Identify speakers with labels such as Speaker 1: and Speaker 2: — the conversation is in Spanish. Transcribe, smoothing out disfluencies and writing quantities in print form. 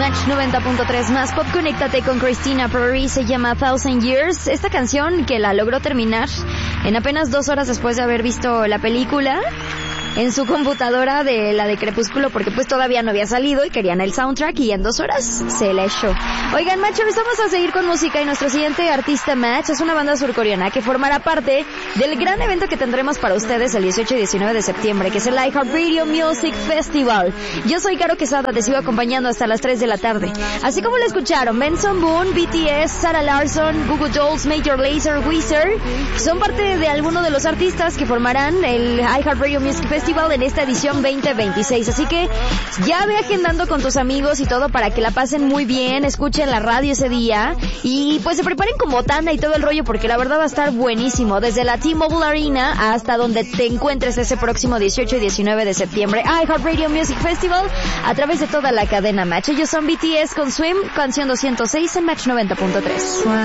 Speaker 1: Match 90.3 más pop. Conéctate con Christina Perry, se llama 1000 Years. Esta canción que la logró terminar en apenas 2 horas después de haber visto la película en su computadora de la de Crepúsculo, porque pues todavía no había salido y querían el soundtrack y en 2 horas se le echó. Oigan, Matchers, vamos a seguir con música y nuestro siguiente artista Match es una banda surcoreana que formará parte del gran evento que tendremos para ustedes el 18 y 19 de septiembre, que es el iHeartRadio Music Festival. Yo soy Caro Quesada, te sigo acompañando hasta las 3 de la tarde. Así como lo escucharon, Benson Boone, BTS, Sarah Larsson, Goo Goo Dolls, Major Lazer, Weezer, son parte de algunos de los artistas que formarán el iHeartRadio Music Festival en esta edición 2026, así que ya ve agendando con tus amigos y todo para que la pasen muy bien, escuchen la radio ese día y pues se preparen con botana y todo el rollo, porque la verdad va a estar buenísimo, desde la T-Mobile Arena hasta donde te encuentres ese próximo 18 y 19 de septiembre. iHeartRadio Music Festival a través de toda la cadena Match. Ellos son BTS con Swim, canción 206 en Match 90.3.